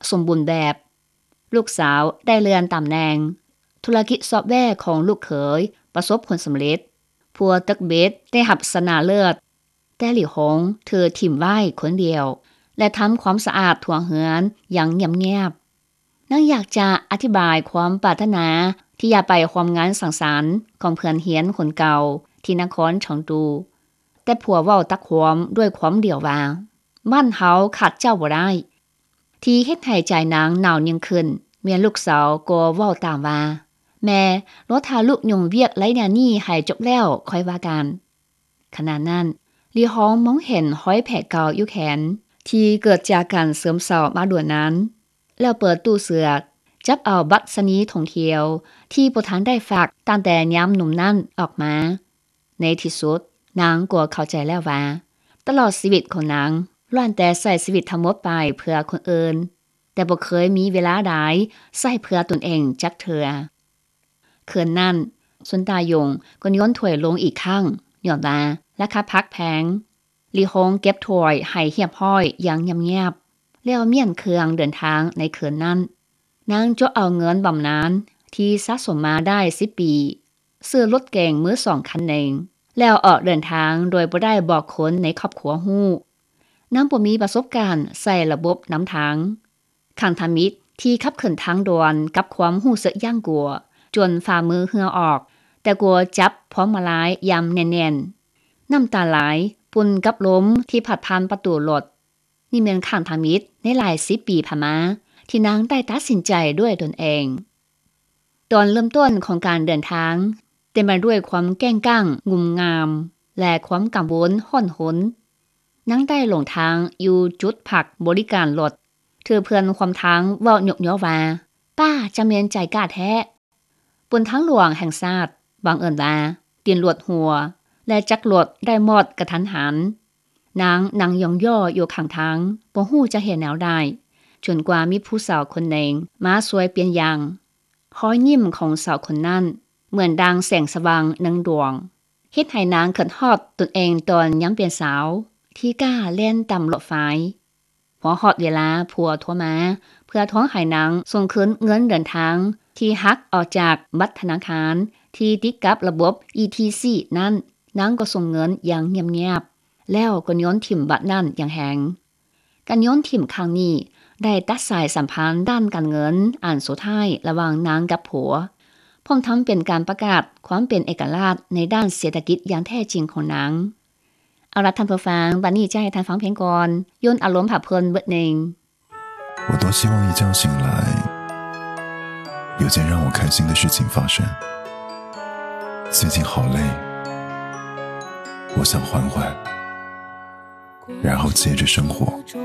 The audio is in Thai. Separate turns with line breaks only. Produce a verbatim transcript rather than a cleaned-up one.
สมบูรณ์แบบลูกสาวได้เลื่อนตำแหน่งธุรกิจซอฟต์แวร์ของลูกเขยประสบผลสำเร็จพัวตึกเบสได้หับสนาเลิศแต่หลี่หงเธอถิ่มไว้คนเดียวและทำความสะอาดทั่วเฮือนอย่างเงียบๆนางอยากจะอธิบายความปรารถนาที่อยากไปความงานสังสรรค์ของเพื่อนเฮียนคนเก่าที่นครชองตูแต่ผัวเว้าตักความด้วยความเดียวว่าบ้านเฮาขาดเจ้าบ่ได้ที่เฮ็ดให้ใจนางหนาวยิ่งขึ้นเมียลูกสาวก็เว้าตามว่าแม่รถทาลูกยงเวียกไรแนนี่ให้จบแล้วค่อยว่ากันขณะนั้นลีฮองมองเห็นห้อยแผลเก่าอยู่แขนที่เกิดจากการเสริมเสามาด่วนนั้นแล้วเปิดตู้เสือจับเอาบัตรสนีท่องเที่ยวที่บ่ทันได้ฝากตั้งแต่ยามหนุ่มนั้นออกมาในที่สุดนางก็เข้าใจแล้วว่าตลอดชีวิตของนางล้วนแต่ใช้ชีวิตทั้งหมดไปเพื่อคนอื่นแต่บ่เคยมีเวลาใดใช้เพื่อตนเองจักเทื่อคืนนั้นสุนตายงก็โยนถ้วยลงอีกครั้งย้อนว่าราคาพักแพงลีฮงเก็บถ้วยให้เรียบร้อยอย่างเงียบๆแล้วเมียนเครื่องเดินทางในคืนนั้นนางจะเอาเงินบำนาญที่สะสมมาได้สิบปีซื้อรถเก๋งมือสองคันเองแล้วออกเดินทางโดยบ่ได้บอกคนในครอบครัวฮู้นางบ่มีประสบการณ์ใส่ระบบนำทางคันธมิตรที่ขับขึ้นทางด่วนกับความรู้สึกย่างกลัวจนฝ่ามือเหือออกแต่กลัวจับพร้อมมาลายยำแน่นๆน้ำตาไหลปุ่นกับลมที่ผัดผ่านประตูรถนี่เป็นข้างธมิตรในหลายสิบปีผ่านมาที่นางได้ตัดสินใจด้วยตนเองตอนเริ่มต้นของการเดินทางเต็มไปด้วยความแกล้งก้างงุมงามและความกังวลห่อนหนนางได้หลงทางอยู่จุดพักบริการรถเธอเพื่อนความทางเว้าหยกย้อว่าป้าจะเมียนใจกล้าแท้บนทางหลวงแห่งชาติบางเอิญว่าตีนหลวดหัวและจักรรถได้มอดกระทันหันนางนั่งยองย่ออยู่ข้างทางบ่ฮู้จะเห็นแนวใดจนกว่ามีผู้สาวคนหนึ่งมาสวยเปลี่ยนอย่างรอยยิ้มของสาวคนนั้นเหมือนดังแสงสว่างหนึ่งดวงเฮ็ดให้นางคิดฮอดตนเองตอนยังเป็นสาวที่กล้าเล่นต่ำรถไฟพอฮอดเวลาผัวโทรมาเพื่อท้องให้นางส่งคืนเงินเดินทางที่หักออกจากบัตรธนาคารที่ติดกับระบบ อี ที ซี นั้นนางก็ส่งเงินอย่างเงียบๆแล้วก็โยนถิ่มบัตรนั้นอย่างแหงการโยนถิ่มครั้งนี้ได้ตัดสายสัมพันธ์ด้านการเงินอันสุดท้ายระหว่างนางกับผัวพร้อมทั้งเป็นการประกาศความเป็นเอกราชในด้านเศรษฐกิจอย่างแท้จริงของนางเอาล่ะท่านผู้ฟังบัดนี้จะให้ท่านฟังเพลงก่อนโยนอารมณ์ผับเพลินเบิดนึง
我多希望一觉醒来有件让我开心的事情发生最近好累我想缓缓然后接着生活